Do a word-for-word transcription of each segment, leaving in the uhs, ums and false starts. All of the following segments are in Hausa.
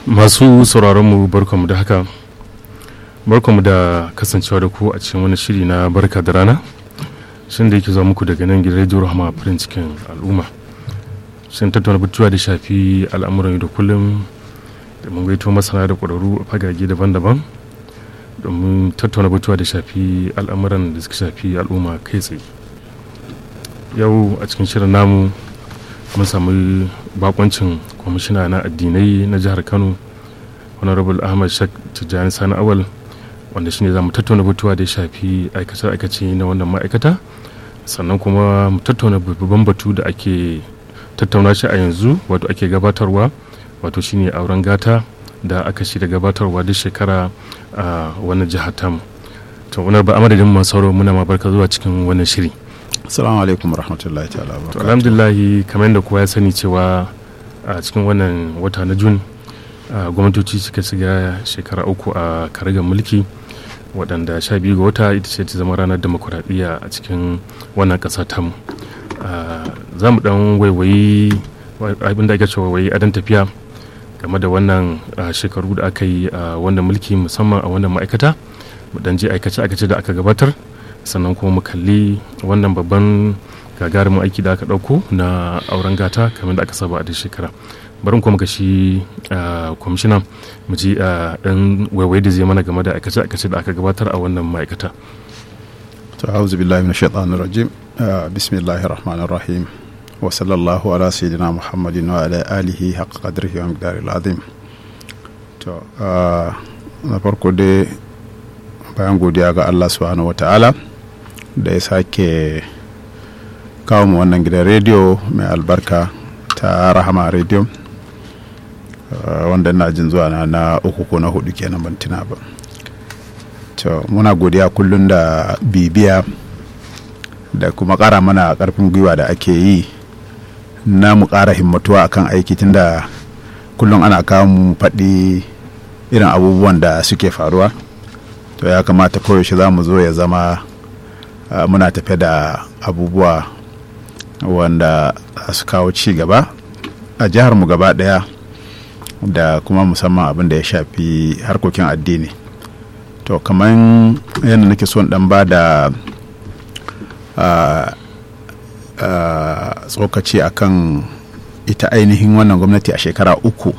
Masu sauraronmu barkanmu da haka, barkanmu da kasancewa da ku a cikin wani shiri na barka da rana, shin da yake zuwa muku daga nan gidan Radio Rahama farin cikin al'umma. Shin tattauna batutuwa da shafi al'amuran yau da kullum da mun gaito masana da ƙwararru a fagage daban-daban domin tattauna batutuwa da shafi al'amuran da suka shafi al'umma kai tsaye. Yau a cikin shirin namu mun samu bakoncin kwamishina na addinai na jihar Kano, Honorable Ahmad Shak Tijjani Sani Awal, wanda shine za mu tattauna batutuwa da shafi aikace-aikace na wannan ma'aikata, sannan kuma mu tattauna babban batu da ake tattauna shi a yanzu, wato ake gabatarwa, wato shine auren gata da aka shirya gabatarwa duk shekara a wannan jihar tamu. To wannan ba amadadin masu sauraro muna ma barka zuwa cikin wannan shiri. Assalamu alaikum warahmatullahi ta'ala wabarakatuh. Alhamdulillah, kamar yadda kowa ya sani cewa a cikin wannan wata na Jun gwamnatoci suka shiga shekara uku a karagar mulki, waɗanda sha biyu ga wata ita ce ta zama ranar demokuraɗiyya a cikin wannan ƙasa tamu. Za mu ɗan waiwayi abin da ake cewa waiwayi adon tafiya game da wannan shekaru da aka yi a wannan mulki, musamman a wannan ma'aikata. Mu ɗan je aikace-aikace da aka gabatar, sannan kuma mu kalli wannan babban gagarumin aiki da aka ɗauko na auren gata kamar da aka saba a duk shekara. Bari kuma ga shi kwamishina mu ji ɗan waiwai da zai mana game da aikace-aikace da aka gabatar a wannan ma'aikata. To a'udhu billahi minash shaitanir rajim. Bismillahir rahmanir rahim. Wa sallallahu ala sayyidina Muhammadin wa ala alihi haqqa qadrihi wa miqdaril azim. To na farko dai bayan godiya ga Allah subhanahu wa ta'ala da ya sake kawo mu wannan gidan rediyo mai albarka ta Rahama Radio, wanda na jin zuwa na, na uku ko na hudu kenan ban tuna ba. To muna godiya kullun da bibiya da kuma kara mana karfin gwiwa da ake yi na mu kara himmatuwa akan aiki, tunda kullun ana kawo mu faɗi irin abubuwan da suke faruwa. To ya kamata koyaushe za mu zo ya zama uh, muna tafe da abubuwa wanda su kawo ci gaba a jihar mu gaba daya, da kuma musamman abin da ya shafi harkokin addini. To kamar yadda nake son dan ba da uh, uh, tsokaci akan ita ainihin wannan gwamnati a shekara uku,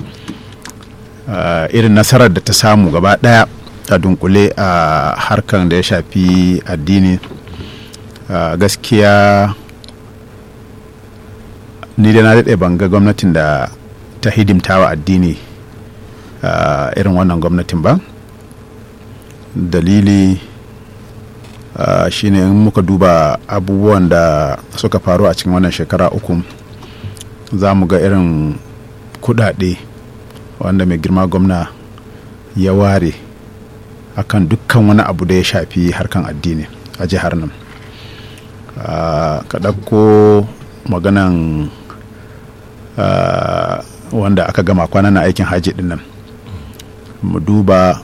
uh, irin nasarar da ta samu gaba daya a dunkule a harkar da ya shafi addini. Uh, gaskiya ni da na daɗe ban ga gwamnatin da ta hidimtawa addini uh, irin wannan gwamnatin ba. Dalili uh, shine in muka duba abubuwan da suka faru a cikin wannan shekara uku, za mu ga irin kudade wanda mai girma gwamna ya ware akan dukkan wani abu da ya shafi harkan addini a jihar nan. Uh, ka ɗauko maganan uh, wanda aka gama kwanan na aikin hajji din nan, mu duba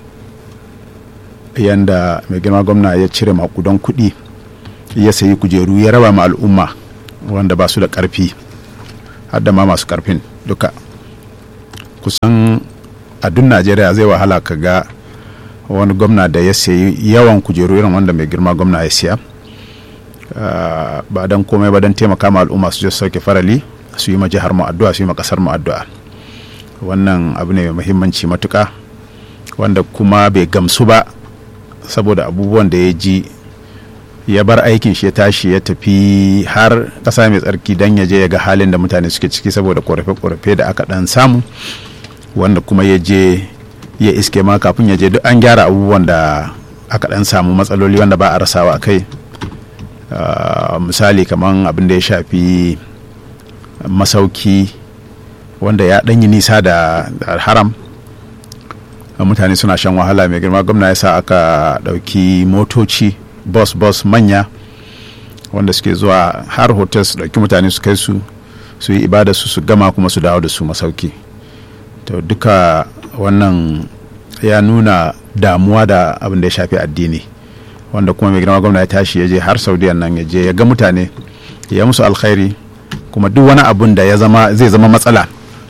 yanda mai girma gwamna ya cire makudan kuɗi ya sayi kujeru ya raba ma al'umma wanda ba su da ƙarfi, har da ma masu ƙarfin duka. Kusan a duk Najeriya zai wahala ka ga wani gwamna da ya sayi yawan kujeru irin wanda mai girma gwamna ya siya, uh, ba don komai ba don taimaka ma al'umma su je sauke farali, su yi ma jihar mu addu'a, su yi ma kasar mu addu'a. Wannan abu ne mai muhimmanci matuka, wanda kuma bai gamsu ba saboda abubuwan da ya ji, ya bar aikin shi ya tashi ya tafi har kasa mai tsarki don ya je ya ga halin da mutane suke ciki saboda korafe-korafe da aka dan samu, wanda kuma ya je ya iske ma kafin ya je duk an gyara abubuwan da aka dan samu matsaloli wanda ba a rasawa kai. Uh, misali kaman abin da ya shafi masauki wanda ya danyi nisa da, da haram, mutane suna shan wahala. Mai girma gwamna ya sa aka dauki motoci bus bus manya wanda suke zuwa har hotel su dauki mutane su kai su su yi ibada su su gama kuma su dawo da su masauki. To duka wannan ya nuna damuwa da abin da ya shafi addini, wanda kuma mai girma gwamna ya tashi ya je har Saudiya nan, ya je ya ga mutane, ya musu alkhairi, kuma duk wani abun da ya zama zai zama matsala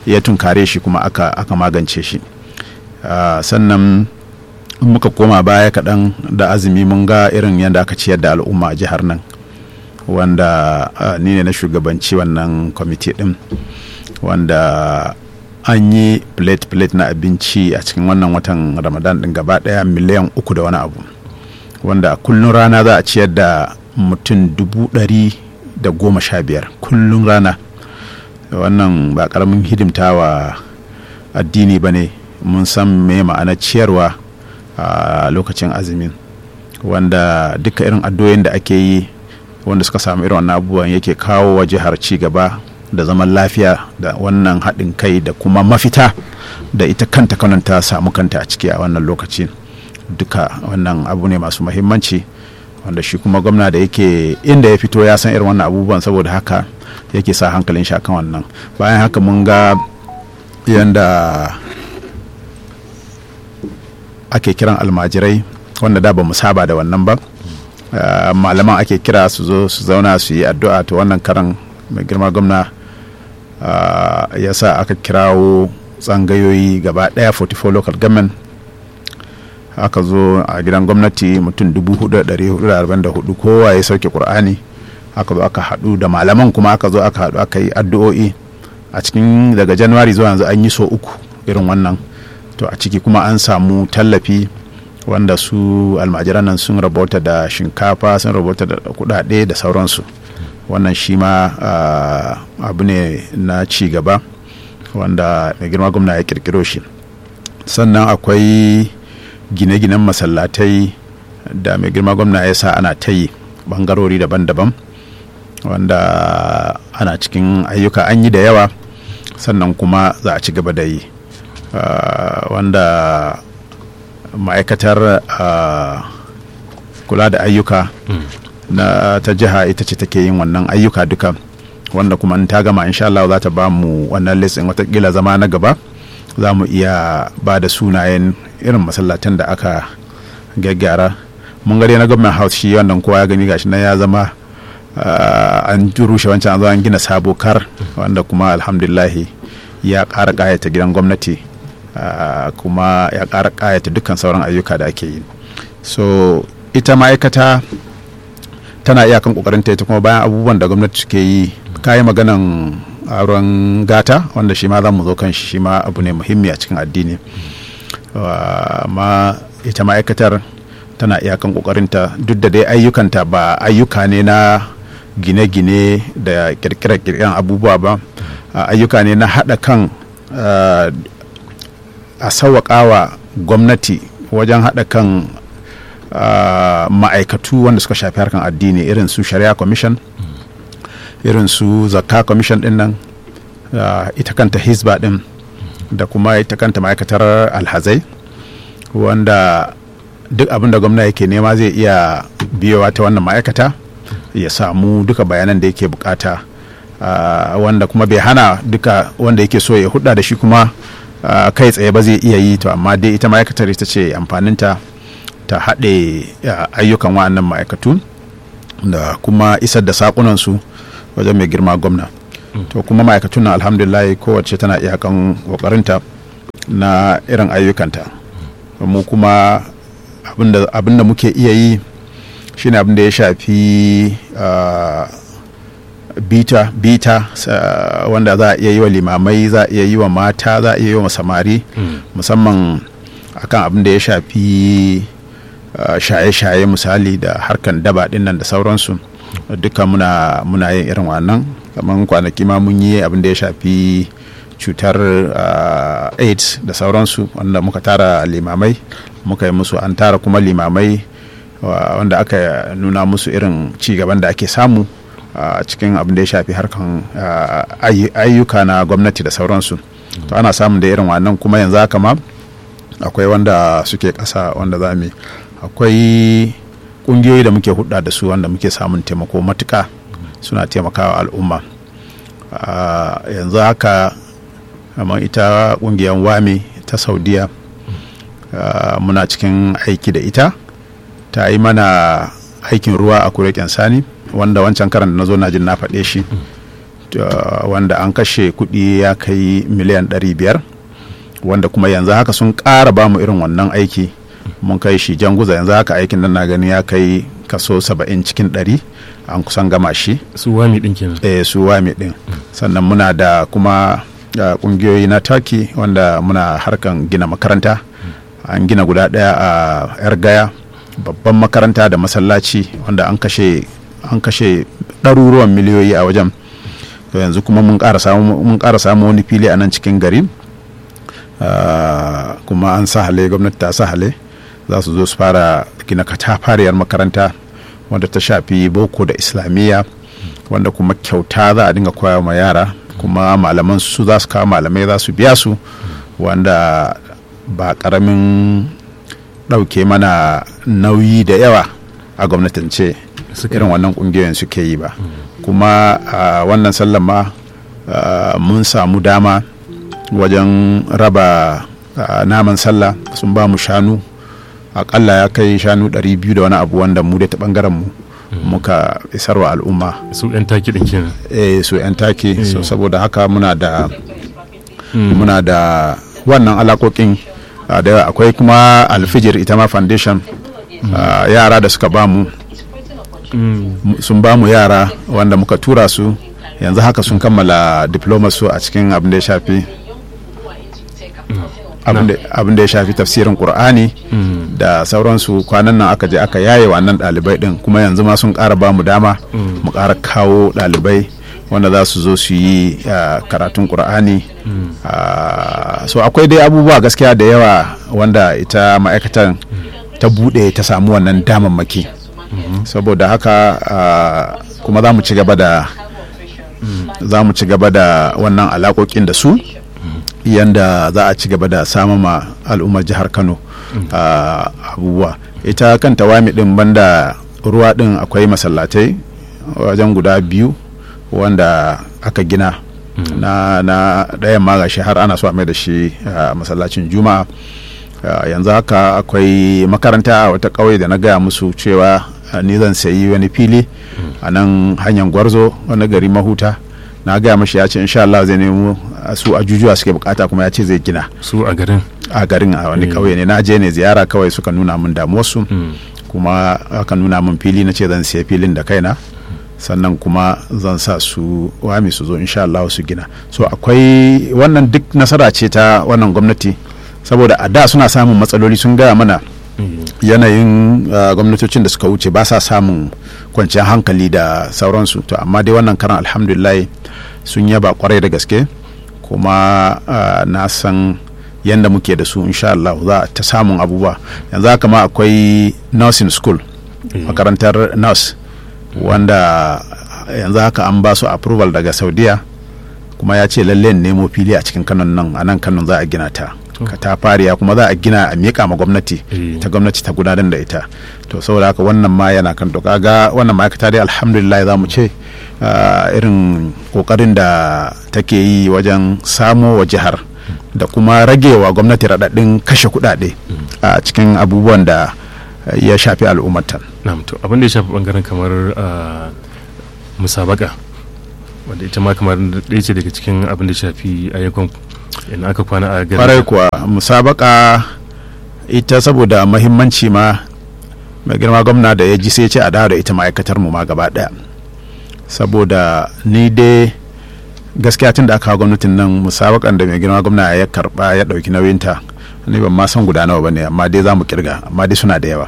ya tunkare shi kuma aka, aka magance shi. Uh, sannan muka koma baya kaɗan da azumi mun ga irin yadda aka ciyar da al'umma a jihar nan, wanda uh, ni ne na shugabanci wannan kwamiti ɗin, wanda an yi plate-plate na abinci a cikin wannan watan ramadan ɗin gaba ɗaya miliyan uku da wani abu, wanda kullum rana za a ciyar da mutum dubu ɗari da goma sha biyar kullum rana. Wannan ba ƙaramin hidimtawa addini ba ne. Mun san me ma'ana ciyarwa a lokacin azumin, wanda duka irin addu'o'in da ake yi wanda suka samu irin wannan abubuwan yake kawo wa jihar ci gaba da zaman lafiya da wannan haɗin kai da kuma mafita da ita kanta kanan ta samu kanta a ciki a wannan lokaci. Duka wannan abu ne masu muhimmanci, wanda shi kuma gwamna da yake inda ya fito ya san irin wannan abubuwan, saboda haka yake sa hankalin shi akan wannan. Bayan haka mun ga yanda ake kiran almajirai, wanda da ba mu saba da wannan ba. Uh, malaman ake kira su zo su zauna su yi addu'a. To wannan karan mai girma gwamna uh, ya sa aka kirawo tsangayoyi gaba daya forty-four local government, aka zo a gidan gwamnati mutum dubu hudu da dari hudu da arba'in da hudu, kowa ya sauke Qur'ani. Aka zo aka haɗu da malaman kuma aka zo aka haɗu aka yi addu'o'i a cikin daga January zuwa yanzu an yi so uku irin wannan. To a ciki kuma an samu tallafi, wanda su almajiran nan sun rabota da shinkafa, sun rabota da kudade da sauransu. Wannan shi ma uh, abu ne na ci gaba wanda mai girma gwamna ya kirkiro shi. Sannan akwai gine-ginen masallatai da mai girma gwamna ya sa ana ta yi bangarori daban-daban, wanda ana cikin ayyuka an yi da yawa, sannan kuma za a ci gaba da yi. Uh, wanda ma'aikatar uh, kula da ayyuka mm. na ta jiha ita ce take yin wannan ayyuka duka, wanda kuma in ta gama insha Allah za ta ba mu wannan listin. Watakila zama na gaba za mu iya ba da sunayen irin masallatan da aka gyaggyara. Mun gare na government house shi wannan kowa ya gani gashi nan ya zama uh, an rushe wancan, an zo an gina sabo kar, wanda kuma alhamdulillahi ya ƙara ƙayata gidan gwamnati. Uh, kuma ya ƙara ƙayata dukkan sauran ayyuka da ake yi. So ita ma'aikata tana iyakan ƙoƙarinta ita kuma bayan abubuwan da gwamnati suke yi. Kayi maganan auren gata, wanda shi ma za mu zo kan shi, shi ma abu ne muhimmi a cikin addini. Amma uh, ita ma'aikatar tana iyakan ƙoƙarinta, duk da dai ayyukanta ba ayyuka ne na gine-gine da ƙirƙirar abubuwa ba, uh, ayyuka ne na haɗa kan uh, a sauwaƙawa gwamnati wajen haɗa kan uh, ma'aikatu wanda suka shafi harkan addini, irin su shari'a commission, mm. irin su zakka commission din nan, uh, ita kanta hisba din, da kuma ita kanta ma'aikatar alhazai, wanda duk abin da gwamna yake nema zai iya biyowa ta wannan ma'aikata ya samu duka bayanan da yake bukata, uh, wanda kuma bai hana duka wanda yake so ya hudda da shi kuma Uh, kai tsaye ba zai iya yi. To amma dai ita ma'aikatar ita ce amfaninta ta haɗe uh, ayyukan wa'annan ma'aikatu da kuma isar da saƙunansu wajen mai girma gwamna. mm. To kuma ma'aikatun nan alhamdulillah kowace tana iyakan ƙoƙarinta na irin ayyukanta. mm. Mu kuma abinda muke iya yi shine abin da ya shafi uh, bita bita uh, wanda za a iya yi wa limamai, za a iya yi wa mata, za a iya yi wa samari, mm. musamman akan abin da ya shafi uh, shaye-shaye misali da harkan daba din nan da sauransu. mm. Duka muna muna yin irin wannan. Kamar kwanaki ma mun yi abin da ya shafi cutar uh, AIDS da sauransu, wanda muka tara limamai muka yi musu, an tara kuma limamai uh, wanda aka nuna musu irin ci gaban da ake samu a uh, cikin abin da ya shafi harkan uh, ayyuka na gwamnati da sauransu. mm. To ana samun da irin wannan, kuma yanzu haka ma akwai wanda suke ƙasa wanda za mu akwai ƙungiyoyi da muke hudda da su wanda muke samun taimako matuka, mm. suna taimakawa al'umma. uh, yanzu haka kamar ita ƙungiyar wami ta Saudiya, uh, muna cikin aiki da ita, ta yi mana aikin ruwa a Kureken Sani, wanda wancan karan da na zo na jin na faɗe shi. wanda an kashe kuɗi ya kai miliyan ɗari biyar, wanda kuma yanzu haka sun ƙara bamu irin wannan aiki. Mun kai shi Janguza, yanzu haka aikin nan na gani ya kai kaso saba'in cikin ɗari, an kusan gama shi. Su wami ɗin kenan. Eh su wami ɗin. Sannan muna da kuma ƙungiyoyi na Turkey wanda muna harkan gina makaranta. An gina guda ɗaya a yar gaya, babban makaranta da masallaci wanda an kashe an kashe ɗaruruwan miliyoyi a wajen. To yanzu kuma mun ƙara samu mun ƙara samu wani fili a nan cikin gari. Uh, kuma an sahale, gwamnati ta sahale za su zo su fara gina katafariyar makaranta wanda ta shafi boko da islamiyya, wanda kuma kyauta za a dinga koya ma yara, kuma malaman su za su kawo malamai za su biya su, wanda ba karamin ɗauke mana nauyi da yawa a gwamnatance irin wannan ƙungiyoyin suke yi ba. Kuma a uh, wannan sallan ma uh, mun samu dama wajen raba uh, naman sallah. Sun ba mu shanu akalla ya kai shanu ɗari biyu da wani abu, wanda mu da ta bangaren mu muka isarwa al'umma. Su yan taki din kenan. Eh su yan taki. Mm. So saboda haka muna da mm. muna da wannan alakokin uh, da akwai kuma Alfijir ita ma foundation. Mm. uh, yara da suka ba mu mm. sun ba mu yara wanda muka tura su, yanzu haka sun kammala diploma su a cikin abin da ya shafi abin da ya shafi tafsirin Qur'ani mm. da sauransu. Kwanan nan aka je aka yaye wannan ɗalibai ɗin, kuma yanzu ma sun ƙara ba mu dama mm. mu ƙara kawo ɗalibai wanda za su zo su yi uh, karatun Qur'ani. mm. uh, so akwai dai abubuwa gaskiya da yawa wanda ita ma'aikatan mm. ta buɗe ta samu wannan damammaki. mm-hmm. Saboda haka uh, kuma za mu ci gaba da mm. za mu ci gaba da wannan alaƙoƙin da su, yanda za a ci gaba da samama al'ummar jihar Kano uh, abubuwa. Ita kanta wami din banda ruwa din akwai masallatai wajen guda biyu wanda aka gina. mm. na na ɗayan ma gashi har ana so a mai da shi uh, masallacin Juma'a. uh, yanzu haka akwai makaranta a wata ƙauye da na gaya musu cewa uh, ni zan sayi wani fili mm. a nan hanyar Gwarzo, wani gari Mahuta. Na gaya mashi ya ce insha Allah zai nemo su ajujuwa suke bukata, kuma ya ce zai gina su a garin a garin a wani kauye ne. Na je ne ziyara kawai, suka nuna min damuwarsu. mm. kuma aka nuna min fili, na ce zan siya filin da kaina, sannan kuma zan sa su wami su zo insha Allah su gina. So akwai wannan duk nasara ce ta wannan gwamnati, saboda a da suna samun matsaloli. Sun gaya mana mm. yanayin uh, gwamnatocin da suka wuce ba sa samun kwanciyar hankali da sauransu. To amma dai wannan karan alhamdulillah sun yaba kwarai da gaske, kuma uh, na san yanda muke da su insha Allah za ta samun abubuwa. Yanzu haka ma akwai nursing school, mm. makarantar nurse, wanda yanzu haka an ba su approval daga Saudiya, kuma ya ce lalle nemo fili a cikin Kano nan, a nan Kano za a gina ta katafariya, kuma za a gina a miƙa ma gwamnati. mm. ta gwamnati ta gudanar da ita. To saboda haka wannan ma yana kan doka ga wannan ma'aikata dai alhamdulillah za mu ce uh, irin kokarin da take yi wajen samo wa jihar da kuma ragewa gwamnati raɗaɗin kashe kuɗaɗe a uh, cikin abubuwan da uh, ya shafi al'ummatan. Na'am, to abin da ya shafi bangaren kamar uh, musabaka, wanda ita ma kamar ɗaya ce daga cikin abin da ya shafi ayyukan in aka kwana a gari. Kwarai kuwa musabaka ita saboda mahimmanci ma mai girma gwamna da ya ji sai ce a dawo da ita ma'aikatar mu ma gaba daya, saboda ni dai gaskiya tun da aka gwamnatin nan musabakan da mai girma gwamna ya karba ya dauki nauyinta, ni ban ma san guda nawa bane, amma dai za mu kirga, amma dai suna da yawa.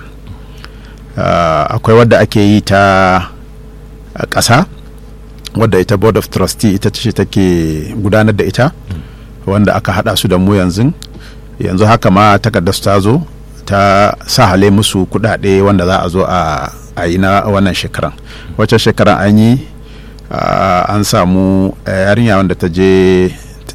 uh, akwai wadda ake yi ta ƙasa, wadda ita board of trustee ita ce take gudanar da ita, wanda aka hada su da mu yanzu yanzu haka ma takardar ta zo ta sahale musu kudade wanda za a zo a yi na wannan shekaran. Wacce shekaran an yi an samu yarinya wanda ta je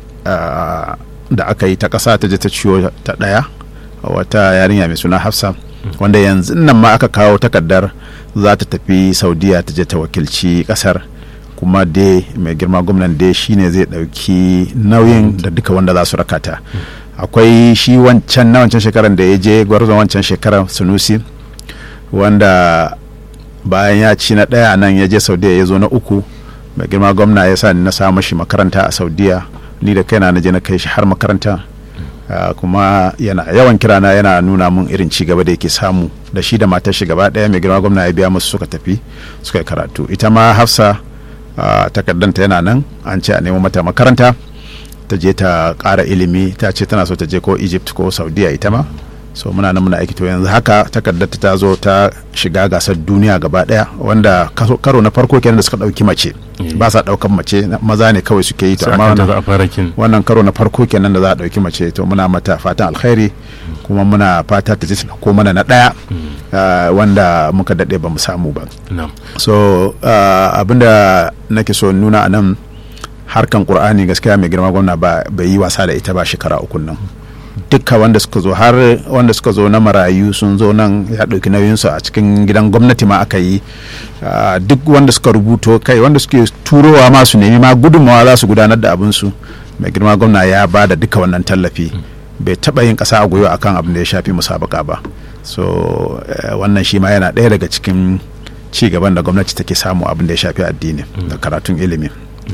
da aka yi ta kasa ta je ta ciwo ta daya, wata yarinya mai suna Hafsa, wanda yanzu nan ma aka kawo takardar za ta tafi Saudiya ta je ta wakilci kasar, kuma dai mai girma gwamnan dai shine zai dauki nauyin da duka wanda za su rakata. Akwai shi wancan na wancan shekaran da ya je gwarzon wancan shekarar Sunusi, wanda bayan ya ci na daya nan ya je Saudiya ya zo na uku, mai girma gwamna ya sa ni na samu shi makaranta a Saudiya, ni da kaina na je na kai shi har makaranta. Uh, kuma yana yawan kirana yana nuna mun irin ci gaba da yake samu da shi da matar shi gaba daya. Mai girma gwamna ya biya musu suka tafi suka yi karatu. Ita ma Hafsa uh, takardanta yana nan, an ce a nemo mata makaranta ta je ta ƙara ilimi. Ta ce tana so ta je ko Egypt ko Saudiya ita ma, so muna nan muna aiki. To yanzu haka takardarta ta zo ta shiga gasar duniya gaba daya, wanda karo na farko kenan da suka dauki mace. Ba sa daukan mace, maza ne kawai suke yi. To amma wannan karo na farko kenan da za a dauki mace. To muna mata fatan alkhairi, kuma muna fata ta ji ko mana na daya uh, wanda muka dade ba mu samu ba. No. So uh, abinda nake so nuna anan, harkan Qur'ani gaskiya mai girma gwamna ba bai yi wasa da ita ba shekara uku nan. Dukka wanda suka zo, har wanda suka zo na marayu sun zo nan, ya ɗauki nauyinsu a cikin gidan gwamnati ma aka yi. Uh, duk wanda suka rubuto, kai wanda suke turowa ma su nemi ma gudunmawa za su gudanar da abinsu, mai girma gwamna ya ba da duka wannan tallafi. Bai taɓa yin ƙasa a gwiwa akan abin da ya shafi musabaka ba. So uh, wannan shi ma yana ɗaya daga cikin ci gaban da gwamnati take samu, abin da ya shafi addini da karatun ilimi.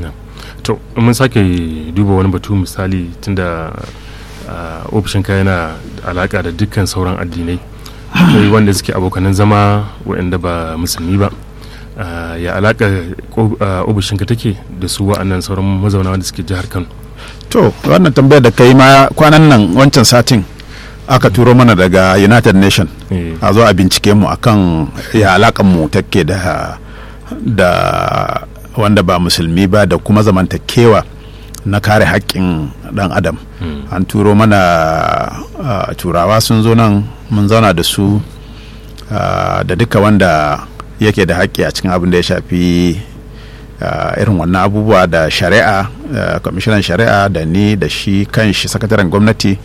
To mun sake duba wani batu, misali tunda Uh, ofishinka yana alaka da dukkan sauran addinai, akwai wanda suke abokanan zama waɗanda ba musulmi ba. Uh, ya alaka uh, ofishinka take da su wa'annan sauran mazauna wanda suke jihar Kano? To wannan tambayar da kai ma kwanan nan wancan satin aka turo mana daga United Nation yeah. a zo a bincike mu akan ya alakan mu take da da wanda ba musulmi ba, da kuma zamantakewa na kare haƙƙin ɗan adam. mm. An turo mana uh, turawa sun zo nan, mun zauna da su uh, da duka wanda yake da haƙƙi a cikin abin da ya shafi uh, irin wannan abubuwa da shari'a, kwamishinan uh, shari'a da ni da shi kan shi sakataren gwamnati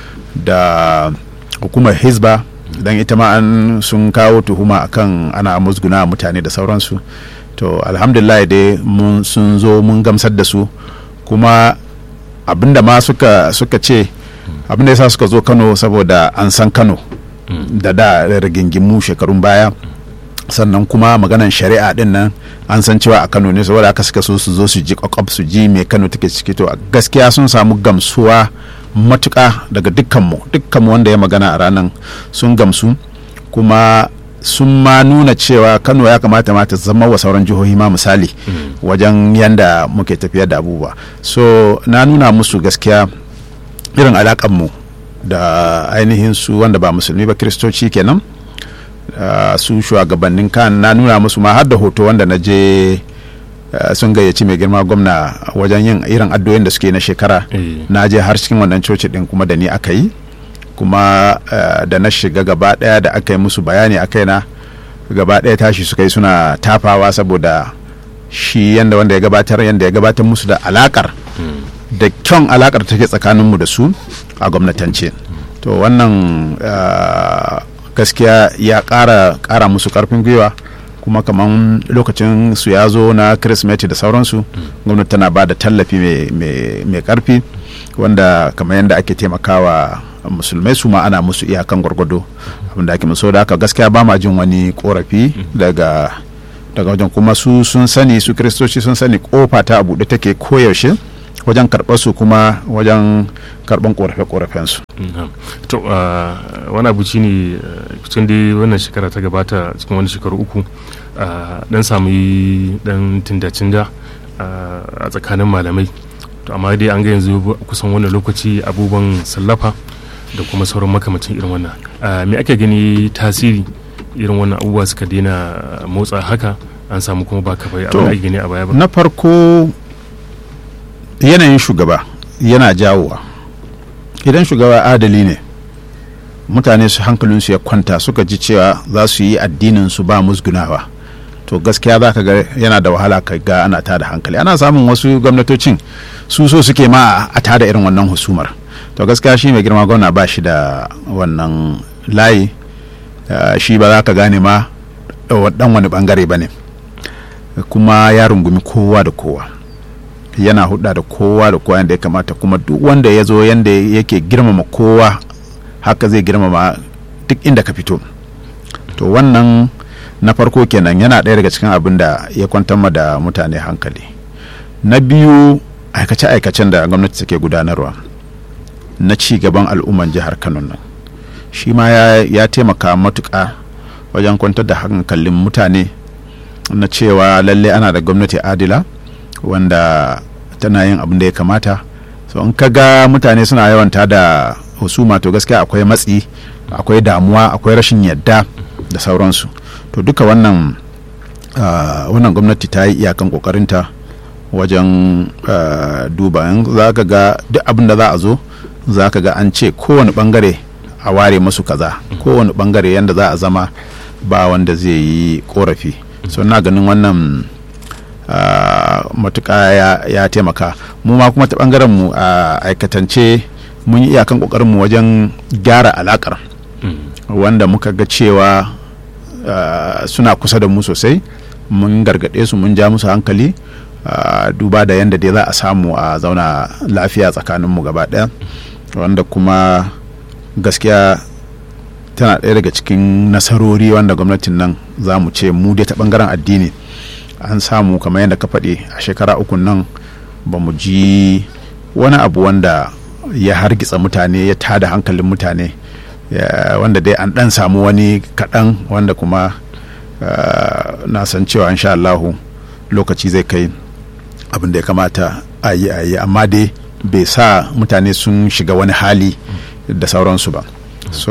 da hukumar Hizba, don ita ma an sun kawo tuhuma akan ana musguna mutane da sauransu. To alhamdulillah dai mun sun zo mun gamsar da su, kuma abinda ma suka suka ce abinda yasa suka zo Kano saboda an san Kano da da rigingimu shekarun baya, sannan kuma maganan shari'a din nan an san cewa a Kano ne, saboda haka suka so su zo su ji kwakwab su ji me Kano take ciki. To gaskiya sun samu gamsuwa matuka daga dukkanmu dukkanmu wanda ya magana a ranar sun gamsu, kuma sun ma nuna cewa Kano ya kamata ma ta zama wa sauran jihohi ma misali mm. wajen yanda muke tafiyar da abubuwa. So na nuna musu gaskiya irin alakanmu da ainihin su wanda ba musulmi ba, kiristoci kenan, uh, su shugabannin kan na nuna musu ma har da hoto wanda na je uh, sun gayyaci mai girma gwamna wajen yin irin addu'o'in da suke na shekara. mm. Na je har cikin wannan coci din kuma da ni aka yi, kuma uh, da na shiga gaba daya da aka yi musu bayani a kaina, gaba daya tashi suka yi suna tafawa, saboda shi yanda wanda ya gabatar yanda ya gabatar musu da alakar mm. da kyan alakar take tsakaninmu da su a gwamnatance. mm. To wannan uh, gaskiya ya kara kara musu karfin gwiwa, kuma kaman lokacin su ya zo na Kirsimeti da sauransu, mm. gwamnati tana ba da tallafi mai karfi, wanda kamar yadda ake taimakawa musulmai su ma ana musu iyakan gwargwado abinda ake musu. Da haka gaskiya ba ma jin wani korafi daga daga wajen, kuma su sun sani, su kiristoci sun sani kofa ta buɗe take koyaushe wajen karɓar su, kuma wajen karɓan korafe-korafen su. mm-hmm. To uh, wani abu ci ne cikin dai wannan shekara ta gabata, cikin wani shekaru uku uh, dan samu dan tinda-tinda uh, a tsakanin malamai. To amma dai an ga yanzu kusan wannan lokaci abubuwan sallafa da kuma sauran makamacin irin wannan. Me ake gani tasiri irin wannan abubuwa suka daina motsa haka, an samu kuma ba kafai abin da ake gani a baya ba? Na farko yanayin shugaba yana jawowa. Idan shugaba adali ne, mutane su hankalinsu ya kwanta, suka ji cewa za su yi addinin su ba musgunawa, to gaskiya za ka ga yana da wahala ka ga ana tada hankali. Ana samun wasu gwamnatocin su so suke ma a tada irin wannan husumar. To gaskiya shi mai girma gwamna ba shi da wannan layi, uh, shi ba za ka gane ma dan wani bangare ba ne, kuma ya rungumi kowa da kowa, yana hudda da kowa da kowa yadda ya kamata, kuma duk wanda ya zo yadda yake girmama kowa haka zai girmama duk inda ka fito. To wannan na farko kenan yana ɗaya daga cikin abin da ya kwantar ma da mutane hankali. Na biyu, aikace-aikacen da gwamnati take gudanarwa na ci gaban al'umman jihar Kano nan shi ma ya, ya taimaka matuƙa wajen kwantar da hankalin mutane na cewa lalle ana da gwamnati adila wanda tana yin abin da ya kamata. So in ka ga mutane suna yawanta da husuma to gaskiya akwai matsi, akwai damuwa, akwai rashin yadda da sauransu. To duka wannan uh, wannan gwamnati ta yi iyakan kokarinta wajen uh, duba. In za ka ga duk abin da za a zo za ka ga an ce kowane bangare a ware masu kaza, kowane bangare yadda za a zama ba wanda zai yi korafi. So na ganin wannan uh, matuƙa ya, ya taimaka. Mu ma kuma ta bangaren mu a uh, aikatance mun yi iyakan kokarin mu wajen gyara alakar mm. wanda muka ga cewa uh, suna kusa da mu sosai. Mun gargaɗe su, mun ja musu hankali uh, duba da yadda dai za a samu a zauna lafiya tsakanin mu gaba ɗaya, wanda kuma gaskiya tana ɗaya daga cikin nasarori wanda gwamnatin nan za mu ce mu dai ta bangaren addini an samu. Kamar yadda ka faɗi, a shekara uku nan ba mu ji wani abu wanda ya hargitsa mutane, ya tada hankalin mutane, wanda dai an ɗan samu wani kaɗan wanda kuma uh, na san cewa insha Allahu lokaci zai kai abin da ya kamata a yi a yi, amma dai bai sa mutane sun shiga wani hali da sauransu ba. So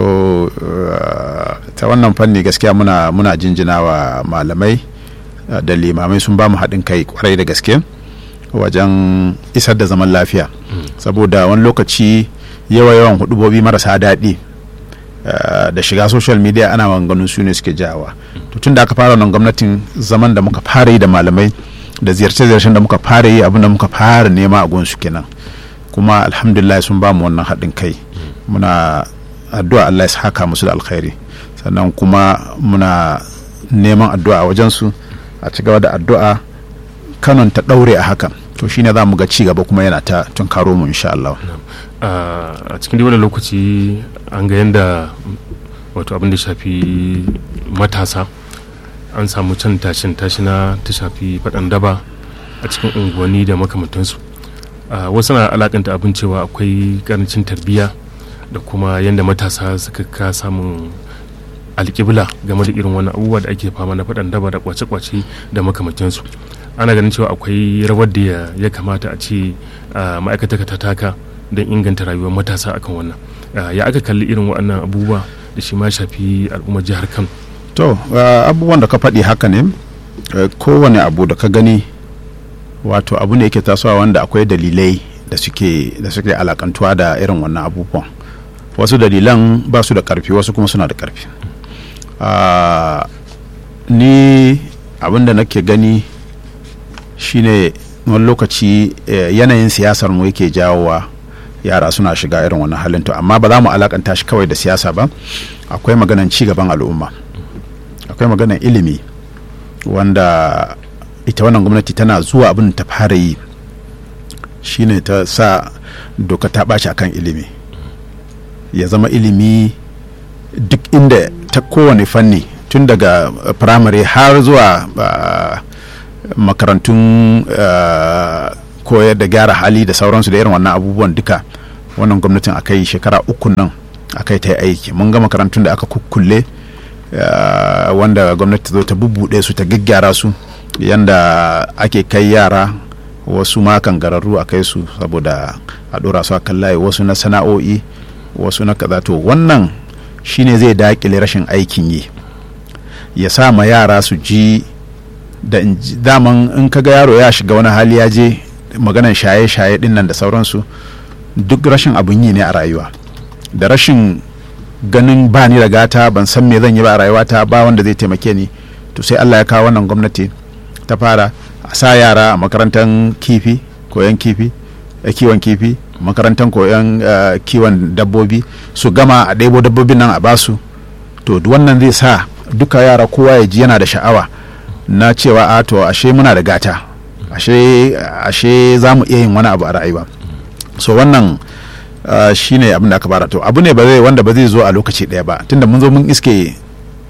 uh, ta wannan fanni gaskiya muna, muna jinjina wa malamai uh, da limamai sun ba mu haɗin kai kwarai da gaske wajen isar da zaman lafiya. mm. Saboda wani lokaci yawa yawan hudubobi marasa daɗi uh, da shiga social media ana maganganun su ne suke jawa. mm. To tun da aka fara wannan gwamnatin, zaman da muka fara yi da malamai da ziyarce-ziyarcen da muka fara yi, abin da muka fara nema a gonsu kenan, kuma alhamdulillah sun ba mu wannan haɗin kai. mm. Muna addu'a Allah ya saka musu da alkhairi, sannan kuma muna neman addu'a a wajensu a ci gaba da addu'a Kanon ta ɗaure a hakan. To shine za mu ga ci gaba kuma yana ta tunkaro mu insha Allah. A cikin wannan lokaci an ga yanda wato abin da shafi matasa an samu can tashin tashina ta shafi faɗan daba a cikin unguwanni da makamantansu. Wasu na alakanta abin cewa akwai karancin tarbiyya da kuma yanda matasa suka ka samun alƙibla game da irin wannan abubuwa da ake fama na faɗan daba da kwace-kwace da makamantansu. Ana ganin cewa akwai rawar da ya kamata a ce ma'aikata ta taka don inganta rayuwar matasa akan wannan. Ya aka kalli irin waɗannan abubuwa da shi ma shafi al'ummar jihar Kano? To abubuwan da ka faɗi haka ne, kowane abu da ka gani wato abu ne yake tasowa wanda akwai dalilai da suke da suke alakantuwa da irin wannan abubuwan. Wasu dalilan ba su da ƙarfi, wasu kuma suna da ƙarfi. Ni abin da nake gani shine wani lokaci yanayin siyasar mu yake jawowa yara suna shiga irin wannan halin. To amma ba za mu alakanta shi kawai da siyasa ba. Akwai maganan ci gaban al'umma, akwai maganan ilimi, wanda ita wannan gwamnati tana zuwa abin ta fara yi shine ta sa doka ta ɓaci akan ilimi. Ya zama ilimi duk inda ta kowane fanni, tun daga firamare har zuwa uh, makarantun uh, koyar da gyara hali da sauransu da irin wannan abubuwan duka wannan gwamnatin akai shekara uku nan akai ta yi aiki. Mun ga makarantun da aka kukkulle uh, wanda gwamnati zo ta bubbuɗe su, ta gaggyara su yanda ake kai yara, wasu ma kangararru a kai su saboda a ɗora su a kan layi, wasu na sana'o'i, wasu na kaza. To wannan shine zai dakile rashin aikin yi, ya sa ma yara su ji da daman in kaga yaro ya shiga wani hali ya je maganan shaye-shaye din nan da sauransu, duk rashin abun yi ne a rayuwa, da rashin ganin ba ni da gata, ban san me zan yi ba a rayuwata, ba wanda zai taimake ni. To sai Allah ya kawo wannan gwamnati ta fara a sa yara a makarantar kifi, koyon kifi, kiwon kifi, makarantar koyon uh, kiwon dabbobi, su gama a ɗebo dabbobin nan a basu. To wannan zai sa duka yara kowa ya ji yana da sha'awa na cewa a to ashe muna da gata, ashe ashe za mu iya yin wani abu a rayuwa. So wannan uh, shine abin da aka fara. To abu ne ba zai wanda ba zai zo a lokaci ɗaya ba, tunda mun zo mun iske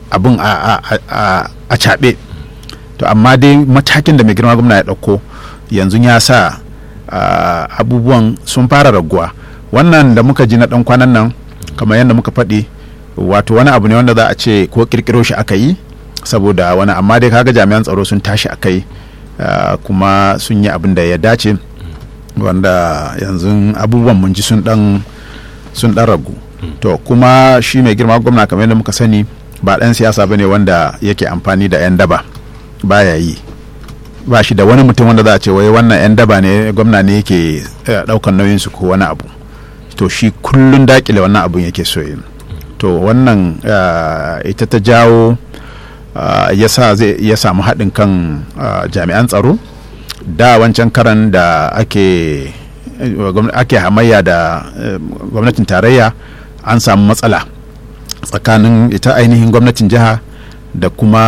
abin a caɓe. To amma dai matakin da mai girma gwamna ya ɗauko yanzu ya sa abubuwan sun fara raguwa. Wannan da muka ji na ɗan kwanan nan kamar yadda muka faɗi, wato wani abu ne wanda za a ce ko ƙirƙiro shi aka yi saboda wani, amma dai kaga jami'an tsaro sun tashi a kai kuma sun yi abin da ya dace, wanda yanzu abubuwan mun ji sun ɗan sun ɗan ragu. To kuma shi mai girma gwamna kamar yadda muka sani ba ɗan siyasa ba ne wanda yake amfani da 'yan daba, baya yi, ba shi da wani mutum wanda za a ce wai wannan 'yan daba ne gwamna ne yake ɗaukan nauyin su ko wani abu. To shi kullun dakile wannan abun yake so yi. To wannan ita ta jawo ya sa zai ya samu haɗin kan jami'an tsaro. Da wancan karan da ake ake hamayya da gwamnatin tarayya an samu matsala tsakanin ita ainihin gwamnatin jiha da kuma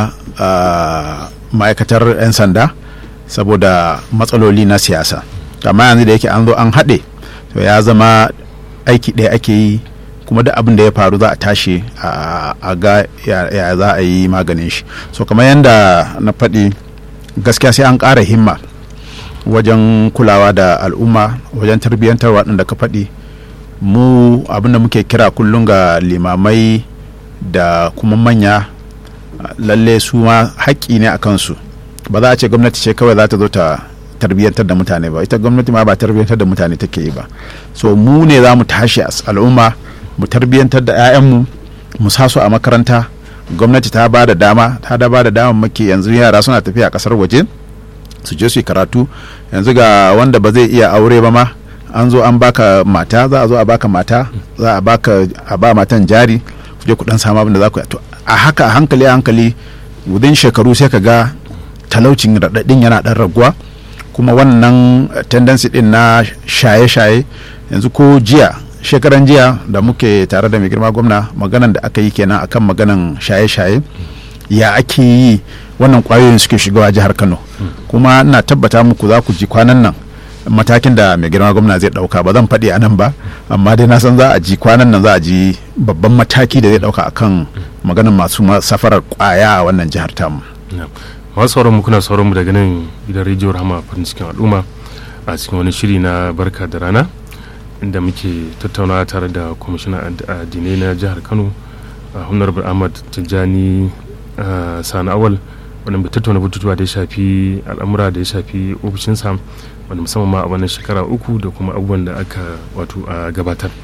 ma'aikatar 'yan sanda saboda matsaloli na siyasa. Amma yanzu da yake an zo an haɗe, to ya zama aiki ɗaya ake yi, kuma da abin da ya faru za a tashi a ga ya za a yi maganin shi. So kamar yadda na faɗi, gaskiya sai an ƙara himma wajen kulawa da al'umma, wajen tarbiyyantar waɗanda ka faɗi. Mu abin da muke kira kullum ga limamai da kuma manya, lalle su ma haƙƙi ne a kansu. Ba za a ce gwamnati ce kawai za ta zo ta tarbiyyantar da mutane ba, ita gwamnati ma ba tarbiyyantar da mutane take yi ba. So mu ne za mu tashi a al'umma mu tarbiyyantar da 'ya'yanmu, mu sa su a makaranta. Gwamnati ta ba da dama ta da ba da dama maki, yanzu yara suna tafiya a kasar waje su je su yi karatu. Yanzu ga wanda ba zai iya aure ba ma, an zo an baka mata, za a zo a baka mata, za a baka a ba matan jari, ku je ku dan samu abin da za ku yi. To a haka a hankali a hankali within shekaru sai ka ga talaucin raɗaɗin yana ɗan raguwa. Kuma wannan tendency din na shaye-shaye, yanzu ko jiya shekaran jiya da muke tare da mai girma gwamna, maganan da aka yi kenan akan maganan shaye-shaye, ya ake yi wannan kwayoyin suke shigowa jihar Kano. Kuma ina tabbata muku za ku ji kwanan nan matakin da mai girma gwamna zai dauka. Ba zan faɗi a nan ba, amma dai na san za a ji kwanan nan za a ji babban mataki da zai dauka akan maganan masu safarar kwaya a wannan jihar tamu. Masu sauran mu kuna sauran mu daga nan gidan rediyo Rahama farin cikin al'umma a cikin wani shiri na barka da rana, inda muke tattaunawa tare da kwamishinan addinai na jihar Kano, Honorable Ahmad Tijjani Sani Awal, wanda mu tattauna batutuwa da ya shafi al'amura da ya shafi ofishinsa, wanda musamman ma a wannan shekara uku da kuma abubuwan da aka wato gabatar.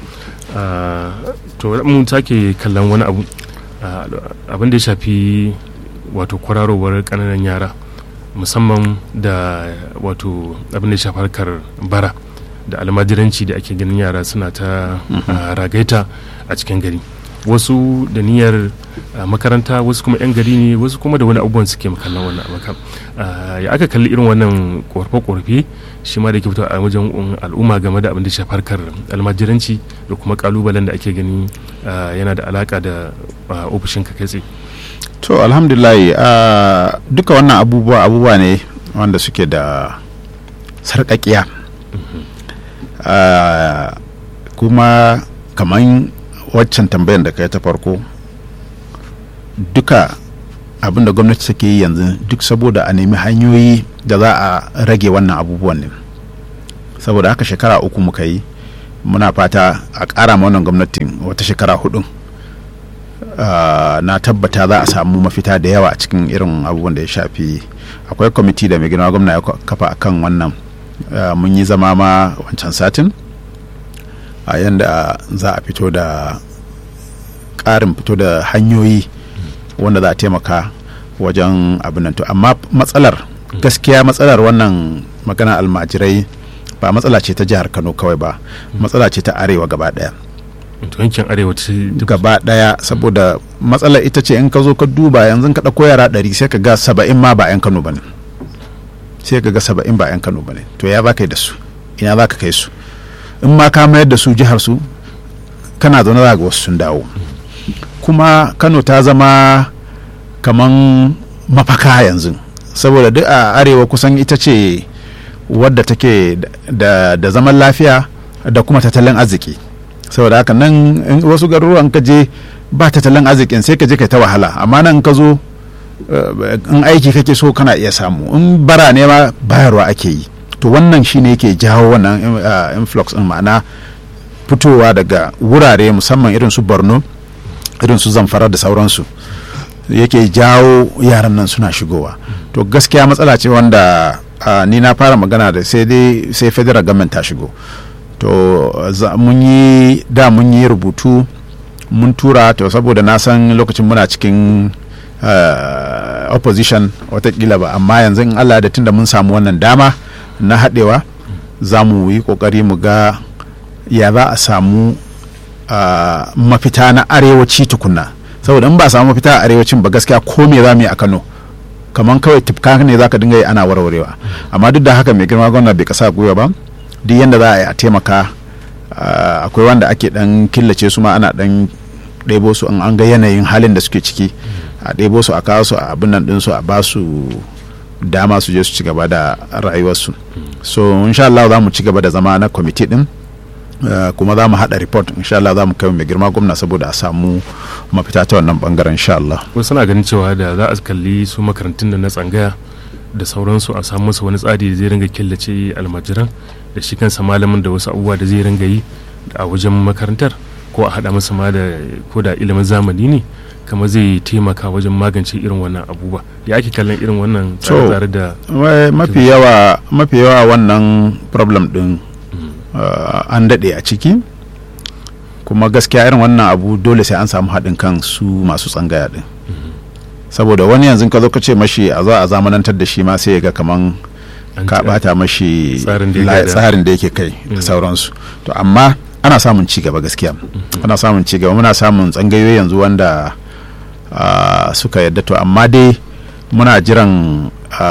To mun take kallon wani abu, abin da ya shafi wato kwararowar kananan yara, musamman da wato abin da ya shafi harkar bara da almajiranci da ake ganin yara suna ta ragaita a cikin gari. Wasu da niyyar makaranta, wasu kuma 'yan gari ne, wasu kuma da wani abubuwan suke kallon wannan abakan. Ya aka kalli irin wannan korafe-korafe shi ma da ke fito a wajen al'umma game da abin da shafi harkar almajiranci da kuma kalubalen da ake gani yana da alaka da ofishin ka kai tsaye? To alhamdulillah, uh, duka wannan abubuwa abubuwa ne wanda suke da sarƙaƙiya. Mm-hmm. uh, kuma kamar waccan tambayar da kai ta farko, duka abin da gwamnati take yi yanzu duk saboda a nemi hanyoyi da za a rage wannan abubuwan ne. Saboda haka shekara uku muka yi, muna fata a ƙara ma wannan gwamnatin wata shekara hudu. Uh, na tabbata za a samu mafita da yawa a cikin irin abubuwan da ya shafi. Akwai kwamiti da mai girma gwamna ya kafa akan wannan. Uh, mun yi zama ma wancan satin a uh, yanda za a fito da ƙarin fito da hanyoyi wanda za a taimaka wajen abin nan. To amma matsalar gaskiya matsalar wannan magana almajirai ba matsala ce ta jihar Kano kawai ba, matsala ce ta arewa gaba daya. yankin arewa ce gaba daya, saboda matsalar ita ce in ka zo ka duba yanzu ka ɗauko yara ɗari sai ka ga saba'in ma ba 'yan Kano bane, sai ka ga saba'in ba 'yan Kano bane. To ya za ka yi da su, ina za ka kai su? In ma ka mayar da su jihar su, kana zaune za ga wasu sun dawo. Kuma Kano ta zama kaman mafaka yanzu, saboda duk a arewa kusan ita ce wadda take da, da zaman lafiya da kuma tattalin arziki. saboda haka nan wasu garuruwan ka je ba tattalin arzikin sai ka je kai ta wahala, amma nan ka zo in aiki kake so kana iya samu, in bara ne ma bayarwa ake yi. To wannan shine yake jawo wannan influx din, ma'ana fitowa daga wurare musamman irin su Borno, irin su Zamfara da sauransu, yake jawo yaran nan suna shigowa. To gaskiya matsala ce wanda ni na fara magana da sai dai sai federal government ta shigo. To mun yi da mun yi rubutu mun tura, to saboda na san lokacin muna cikin uh, opposition watakila ba, amma yanzu in Allah da tunda mun samu wannan dama na haɗewa za mu yi ƙoƙari mu ga ya za a samu uh, mafita na arewaci tukunna, saboda in ba a samu mafita a arewacin ba gaskiya ko me za mu yi a Kano kamar kawai tufka ne za ka dinga yi ana warwarewa. Amma duk da haka mai girma gwamna bai kasa gwiwa ba, duk yadda za a yi a taimaka. Uh, akwai wanda ake dan killace su ma ana dan ɗebo su an ga yanayin halin da suke ciki, a ɗebo su a kawo su a abin nan ɗinsu a ba su dama su je su ci gaba da rayuwarsu. So insha Allah za mu ci gaba da zama na kwamiti ɗin, uh, kuma za mu haɗa report insha Allah za mu kai mai girma gwamna saboda a samu mafita ta wannan bangaren insha Allah. Wasu suna ganin cewa da za a kalli su makarantun da na tsangaya da sauransu a samu musu wani tsari da zai ringa killace almajiran da shi kansa malamin da wasu abubuwa da zai ringa yi a wajen makarantar, ko a haɗa musu ma da ko da ilimin zamani ne kamar zai taimaka wajen magance irin wannan abubuwa. Ya ake kallon irin wannan tsare-tsare da mafi yawa mafi yawa wannan problem din uh, an daɗe a ciki, kuma gaskiya irin wannan abu dole sai an samu haɗin kan su masu tsangaya din, saboda wani yanzu ka zo ka ce mashi a zo a zamanantar da shi ma sai ya ga kaman ka bata mashi tsarin da yake kai da sauransu. To amma ana samun ci gaba gaskiya, ana samun ci gaba, muna samun tsangayoyi yanzu wanda suka yadda. To amma dai muna jiran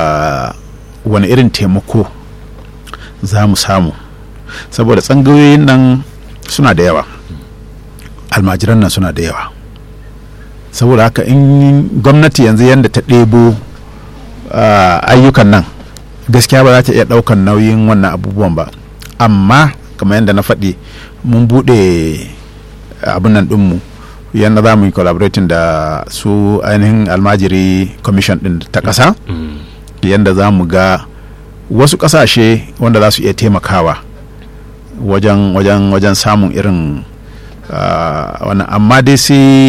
wani irin taimako za mu samu, saboda tsangayoyin nan suna da yawa, almajiran nan suna da yawa, saboda haka in gwamnati yanzu yadda ta ɗebo ayyukan nan gaskiya ba za ta iya ɗaukan nauyin wannan abubuwan ba. Amma kamar yadda na faɗi mun buɗe abin nan ɗinmu yadda za mu yi collaborating da su ainihin almajiri commission ɗin ta ƙasa, yadda za mu ga wasu ƙasashe wanda za su iya taimakawa wajen wajen wajen samun irin wannan. Amma dai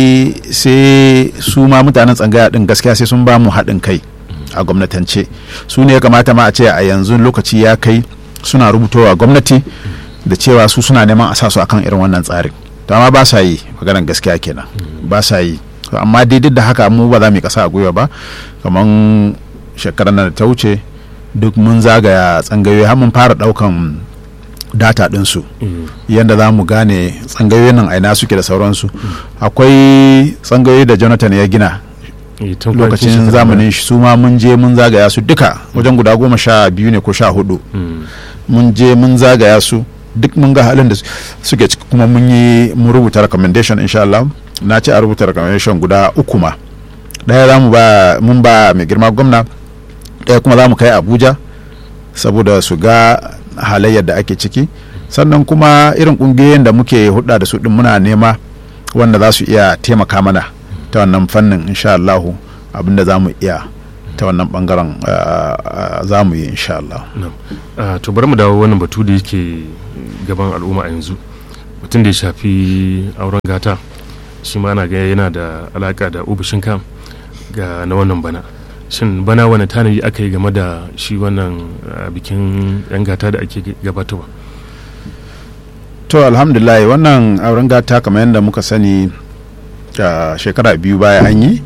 sai su ma mutanen tsangaya ɗin gaskiya sai sun ba mu haɗin kai a gwamnatance. Su ne ya kamata ma a ce a yanzu lokaci ya kai suna rubutowa gwamnati da cewa su suna neman a sa su akan irin wannan tsarin, to amma ba sa yi, maganar gaskiya kenan ba sa yi. Amma dai duk da haka mu ba za mu yi kasa a gwiwa ba, kamar shekarar nan da ta wuce duk mun zagaya tsangayoyi har mun fara daukan data ɗinsu, yadda za mu gane tsangayoyin nan aina suke da sauransu. Akwai tsangayoyi da Jonathan ya gina lokacin zamanin shi, su ma mun je mun zagaya su duka wajen guda goma sha biyu ne ko sha hudu. Mun je mun zagaya su duk mun ga halin da suke ciki, kuma mun yi mun rubuta recommendation insha Allah. Na ce a rubuta recommendation guda uku ma, ɗaya za mu ba mun ba mai girma gwamna, ɗaya kuma za mu kai Abuja saboda su ga halayyar da ake ciki, sannan kuma irin ƙungiyoyin da muke hudda da su din muna nema wanda za su iya taimaka mana ta wannan fannin insha Allah. Abinda za mu iya ta wannan bangaren za mu yi insha Allah. To bari mu dawo wannan batu da yake gaban al'umma a yanzu, mutum da ya shafi auren gata, shi ma na ga yana da alaka da ofishin kam ga na wannan bana. Shin bana wani tanadi aka yi game da shi wannan bikin yan gata da ake gabatarwa? To alhamdulillah wannan auren gata kamar yadda muka sani a shekara biyu baya an yi,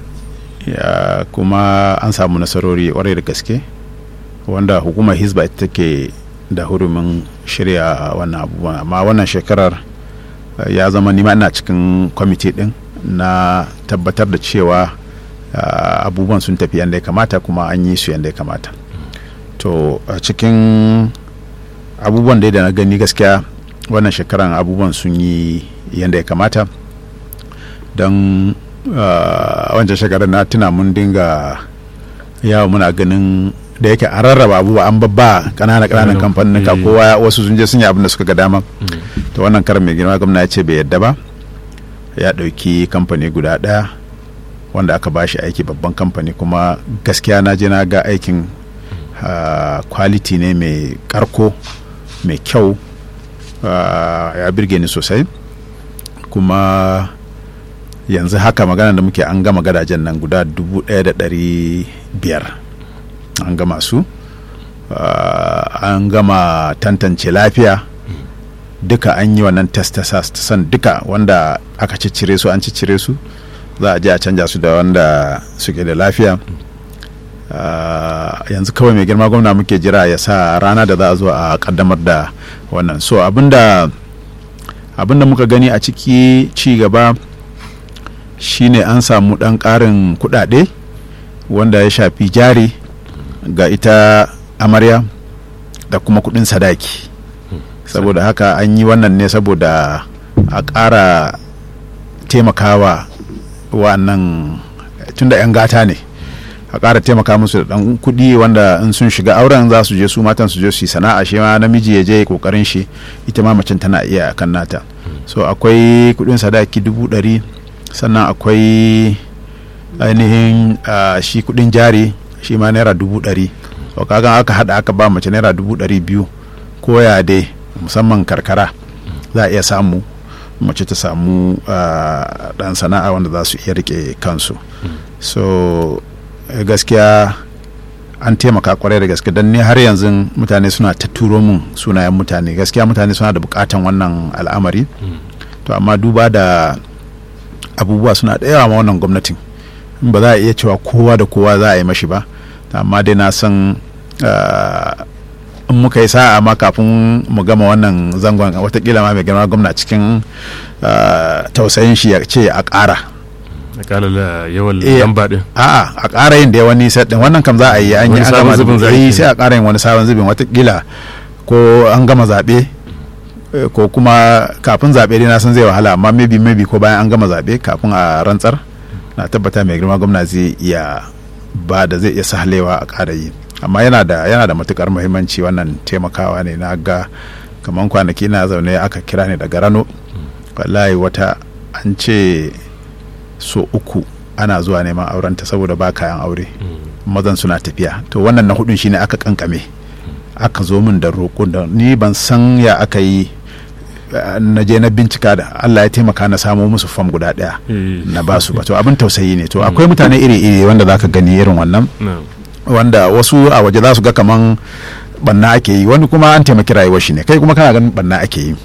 ya kuma an samu nasarori kwarai da gaske, wanda hukumar Hizba ita take da hurumin shirya wannan abubuwan. Amma wannan shekarar ya zama nima ina cikin kwamiti din na tabbatar da cewa abubuwan sun tafi yadda ya kamata, kuma an yi su yadda ya kamata. To a cikin abubuwan da na gani gaskiya wannan shekaran abubuwan sun yi yadda ya kamata, don Uh, wancan shekarar na tuna mun dinga yawo muna ganin da yake a rarraba abubuwa an babba kanana kananan kamfanin ka kowa wasu sun je sun yi abin da suka ga dama. to wannan karan mai girma gwamna ya ce bai yadda ba, ya ɗauki kamfani guda ɗaya wanda aka bashi aiki, babban kamfani, kuma gaskiya na je na ga aikin uh, quality ne mai karko mai kyau, uh, ya birge ni sosai. Kuma yanzu haka magana da muke an gama gadajen nan guda dubu ɗaya da ɗari biyar an gama su, uh, an gama tantance lafiya duka, an yi wannan test san duka wanda aka ciccire su an ciccire su, za a je a canja su da wanda suke da lafiya. Uh, yanzu kawai mai girma gwamna muke jira ya sa rana da za a zo a kaddamar da wannan. So abinda abinda muka gani a ciki ci gaba shine an samu dan karin kudade wanda ya shafi jari ga ita amarya da kuma kudin sadaki. Saboda haka an yi wannan ne saboda a ƙara taimakawa wannan tunda 'yan gata ne, a ƙara taimaka musu da ɗan kuɗi wanda in sun shiga auren za su je su matan su je su yi sana'a, shi ma namiji ya je kokarin shi, ita ma macen tana iya kan nata. So akwai kuɗin sadaki dubu ɗari, sannan akwai ainihin uh, shi kuɗin jari shi ma naira dubu ɗari. So kaga aka haɗa aka ba mace naira dubu ɗari biyu ko ya dai, musamman karkara za a iya samu mace ta samu dan sana'a wanda za su iya rike kansu. So gaskiya an taimaka kwarai da gaske, don ne har yanzu mutane suna ta turo mun sunayen mutane, gaskiya mutane suna da bukatan wannan al'amari. To amma duba da abubuwa suna da yawa ma wannan gwamnatin, ba za a iya cewa kowa da kowa za a yi mashi ba, amma dai na san in muka yi sa'a ma kafin mu gama wannan zangon watakila ma mai girma gwamna cikin tausayin shi ya ce a ƙara a ƙara da yawan lamba din. A'a, a ƙara yin da wani set din, wannan kam za a yi an yi an gama zubin sai a ƙara yin wani sabon zubin, watakila ko an gama zaɓe ko kuma kafin zaɓe dai na san zai wahala, amma maybe maybe ko bayan an gama zaɓe kafin a rantsar na tabbata mai girma gwamna zai iya ba da zai iya sahalewa a ƙara yi. Amma yana da yana da matukar muhimmanci wannan taimakawa ne. Na ga kaman kwanaki na zaune aka kira ni daga Rano, wallahi wata an ce so uku ana zuwa neman aurenta saboda ba kayan aure, mazan suna tafiya. To wannan na hudun shine aka kankame, aka zo min da roƙo da ni ban san ya aka yi, na je na bincika da Allah ya taimaka na samo musu fam guda daya na basu ba. To abin tausayi ne. To akwai mutane iri-iri wanda zaka gani irin wannan, wanda wasu a waje za su ga kaman banna ake yi, wani kuma an taimaki rayuwar shi ne, kai kuma kana ganin banna ake yi.